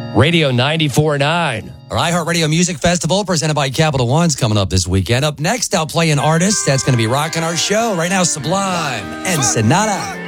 Radio 94.9. Our iHeartRadio Music Festival presented by Capital One's coming up this weekend. Up next, I'll play an artist that's going to be rocking our show. Right now, Sublime and Sonata.